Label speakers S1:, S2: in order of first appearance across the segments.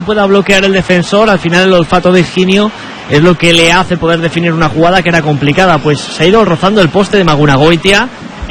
S1: pueda bloquear el defensor. Al final el olfato de Higinio es lo que le hace poder definir una jugada que era complicada. Pues se ha ido rozando el poste de Magunagoitia.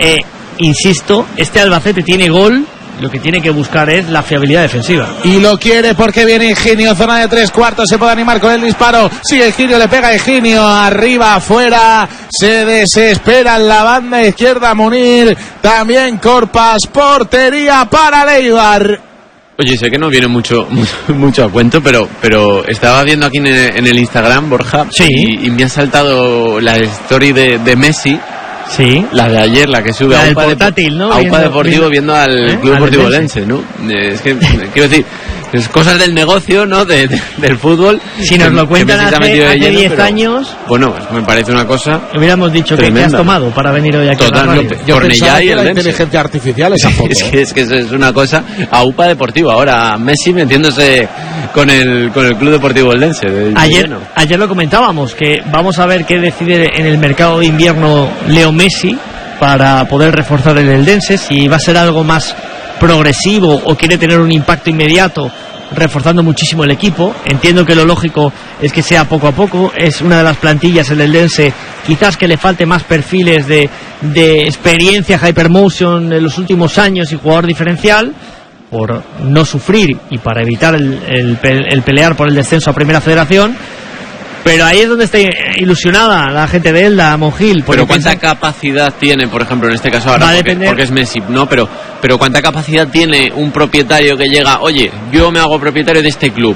S1: Insisto, este Albacete tiene gol. Lo que tiene que buscar es la fiabilidad defensiva.
S2: Y lo quiere porque viene Higinio, zona de 3/4, se puede animar con el disparo. Sigue Higinio, le pega Higinio, arriba, afuera, se desespera en la banda izquierda Munir. También Corpas, portería para Leibar.
S3: Oye, sé que no viene mucho a cuento, pero estaba viendo aquí en el Instagram, Borja,
S1: sí.
S3: y me ha saltado la story de Messi.
S1: Sí.
S3: La de ayer, la que sube
S1: la
S3: a
S1: del
S3: UPA
S1: portátil, ¿no?
S3: Deportivo viendo al Club Deportivo Lense, ¿no? Es que, quiero decir, es cosas del negocio, ¿no? Del fútbol.
S1: Si nos lo cuentan hace 10 años...
S3: Bueno, me parece una cosa...
S1: Hubiéramos dicho tremenda. Que te has tomado para venir hoy aquí.
S3: Totalmente.
S2: Yo pensaba que era inteligencia artificial esa foto.
S3: Es que es una cosa... A UPA Deportivo, ahora Messi metiéndose con el Club Deportivo Lense.
S1: Ayer lo comentábamos, que vamos a ver qué decide en el mercado de invierno Leo Messi para poder reforzar el Eldense, si va a ser algo más progresivo o quiere tener un impacto inmediato reforzando muchísimo el equipo. Entiendo que lo lógico es que sea poco a poco. Es una de las plantillas el Eldense quizás que le falte más perfiles de experiencia Hypermotion en los últimos años y jugador diferencial, por no sufrir y para evitar el pelear por el descenso a Primera Federación. Pero ahí es donde está ilusionada la gente de Elda, Monjil.
S3: Pero ¿cuánta capacidad tiene, por ejemplo, en este caso ahora, porque es Messi, ¿no? Pero ¿cuánta capacidad tiene un propietario que llega, oye, yo me hago propietario de este club?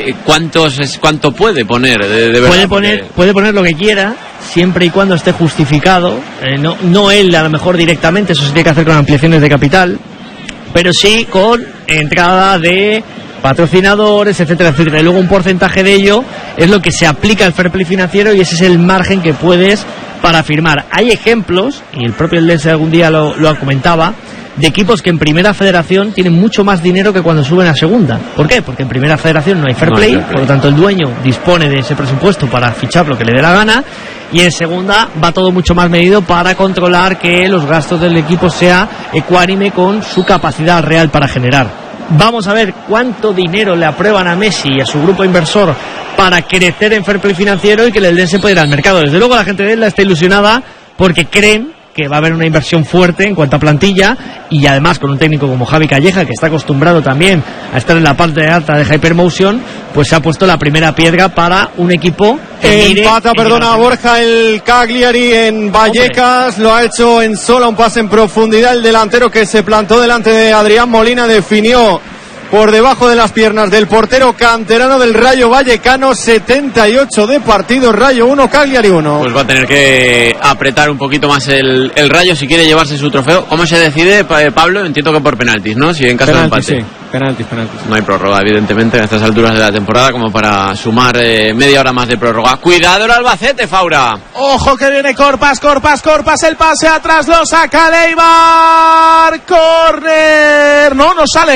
S3: ¿Cuánto puede poner? De verdad,
S1: puede poner lo que quiera, siempre y cuando esté justificado. No él, a lo mejor directamente, eso se tiene que hacer con ampliaciones de capital, pero sí con entrada de patrocinadores, etcétera, etcétera. Y luego un porcentaje de ello es lo que se aplica al fair play financiero y ese es el margen que puedes para firmar. Hay ejemplos, y el propio Eldense algún día lo comentaba, de equipos que en Primera Federación tienen mucho más dinero que cuando suben a Segunda. ¿Por qué? Porque en Primera Federación no hay fair play, por lo tanto el dueño dispone de ese presupuesto para fichar lo que le dé la gana, y en Segunda va todo mucho más medido para controlar que los gastos del equipo sea ecuánime con su capacidad real para generar. Vamos a ver cuánto dinero le aprueban a Messi y a su grupo inversor para crecer en fair play financiero y que el Eldense pueda ir al mercado. Desde luego la gente de Elda está ilusionada porque creen que va a haber una inversión fuerte en cuanto a plantilla, y además con un técnico como Javi Calleja, que está acostumbrado también a estar en la parte alta de Hypermotion, pues se ha puesto la primera piedra para un equipo que
S4: empata, Borja, el Cagliari en Vallecas. Lo ha hecho en sola, un pase en profundidad. El delantero que se plantó delante de Adrián Molina definió por debajo de las piernas del portero canterano del Rayo Vallecano. 78 de partido, Rayo 1, Cagliari 1.
S3: Pues va a tener que apretar un poquito más el Rayo si quiere llevarse su trofeo. ¿Cómo se decide, Pablo? Entiendo que por penaltis, ¿no? Si en caso de empate.
S4: Sí. Penaltis.
S3: No hay prórroga, evidentemente, a estas alturas de la temporada, como para sumar media hora más de prórroga. ¡Cuidado el Albacete, Faura!
S2: ¡Ojo que viene Corpas! El pase atrás, lo saca Leibar. ¡Córner! No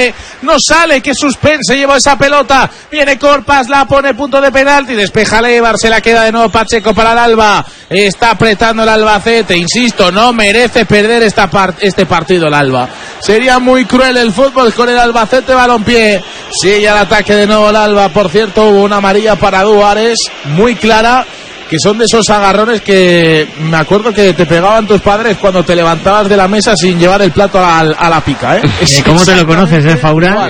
S2: sale, qué suspense llevó esa pelota. Viene Corpas, la pone punto de penalti, despeja Leibar, se la queda de nuevo Pacheco para el Alba. Está apretando el Albacete, insisto, no merece perder este partido el Alba. Sería muy cruel el fútbol con el Albacete balompié. Sigue al ataque de nuevo el Alba. Por cierto, hubo una amarilla para Duares muy clara, que son de esos agarrones que me acuerdo que te pegaban tus padres cuando te levantabas de la mesa sin llevar el plato a la pica, ¿eh?
S1: ¿Cómo te lo conoces, Faura?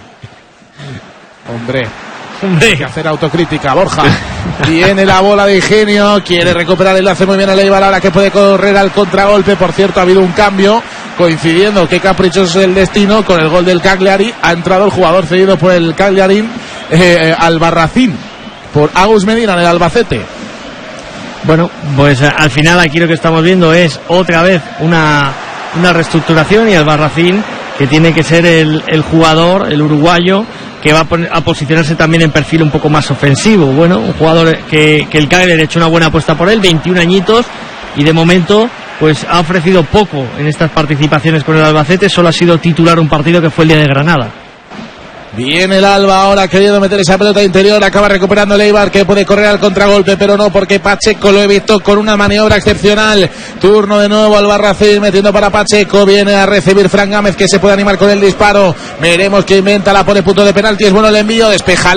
S2: Hombre, hay que hacer autocrítica, Borja. Viene la bola de Higinio, quiere recuperar el enlace muy bien a Leibar, ahora que puede correr al contragolpe. Por cierto, ha habido un cambio, coincidiendo, qué caprichoso es el destino, con el gol del Cagliari. Ha entrado el jugador cedido por el Cagliari, Albarracín, por Agus Medina en el Albacete.
S1: Bueno, pues al final aquí lo que estamos viendo es otra vez una reestructuración, y Albarracín, que tiene que ser el jugador, el uruguayo, que va a posicionarse también en perfil un poco más ofensivo. Bueno, un jugador que el Cagliari ha hecho una buena apuesta por él, 21 añitos, y de momento pues ha ofrecido poco en estas participaciones con el Albacete. Solo ha sido titular un partido, que fue el día de Granada.
S2: Viene el Alba ahora queriendo meter esa pelota interior. Acaba recuperando el Eibar, que puede correr al contragolpe, pero no, porque Pacheco lo he visto con una maniobra excepcional. Turno de nuevo al Barracín, metiendo para Pacheco. Viene a recibir Fran Gámez, que se puede animar con el disparo. Veremos que inventa, la pone punto de penalti. Es bueno el envío, despeja